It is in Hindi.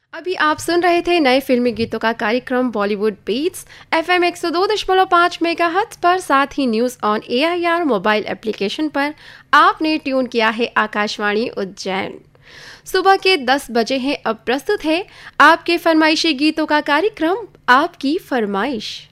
अभी आप सुन रहे थे नए फिल्मी गीतों का कार्यक्रम बॉलीवुड बीट्स FM 102.5 मेगाहर्ट्ज पर, साथ ही news on AIR mobile application पर आपने ट्यून किया है आकाशवाणी उज्जैन। सुबह के 10 बजे हैं। अब प्रस्तुत है आपके फरमाइशी गीतों का कार्यक्रम आपकी फरमाइश।